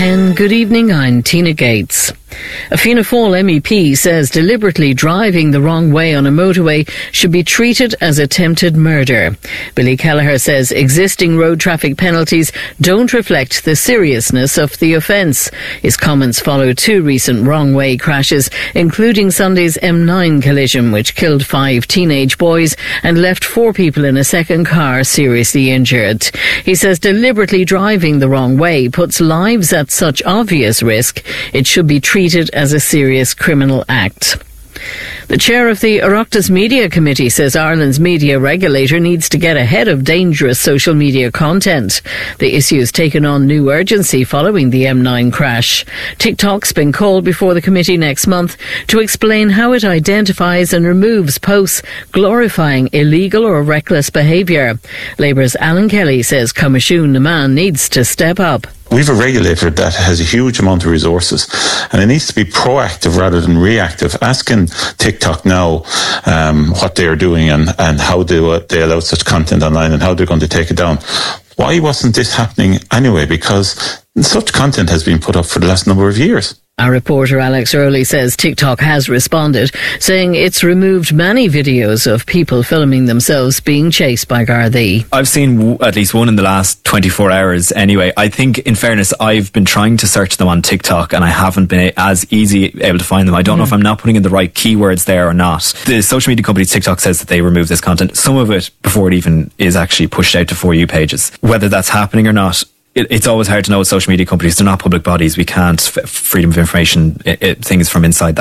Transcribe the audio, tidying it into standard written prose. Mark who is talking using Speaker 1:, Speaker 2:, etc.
Speaker 1: 10. Good evening, I'm Tina Gates. A Fianna Fáil MEP says deliberately driving the wrong way on a motorway should be treated as attempted murder. Billy Kelleher says existing road traffic penalties don't reflect the seriousness of the offence. His comments follow two recent wrong-way crashes, including Sunday's M9 collision, which killed 5 teenage boys and left 4 people in a second car seriously injured. He says deliberately driving the wrong way puts lives at such obvious risk, it should be treated as a serious criminal act. The chair of the Oireachtas Media Committee says Ireland's media regulator needs to get ahead of dangerous social media content. The issue has taken on new urgency following the M9 crash. TikTok's been called before the committee next month to explain how it identifies and removes posts glorifying illegal or reckless behaviour. Labour's Alan Kelly says Commissioon Naman needs to step up.
Speaker 2: We've a regulator that has a huge amount of resources, and it needs to be proactive rather than reactive, asking TikTok now what they are doing and how they allow such content online and how they're going to take it down. Why wasn't this happening anyway? Because such content has been put up for the last number of years.
Speaker 1: Our reporter Alex Earley says TikTok has responded, saying it's removed many videos of people filming themselves being chased by Gardaí.
Speaker 3: I've seen at least one in the last 24 hours anyway. I think, in fairness, I've been trying to search them on TikTok and I haven't been as easy able to find them. I don't know if I'm not putting in the right keywords there or not. The social media company TikTok says that they remove this content, some of it before it even is actually pushed out to For You pages. Whether that's happening or not, it's always hard to know with social media companies. They're not public bodies. We can't freedom of information things from inside that.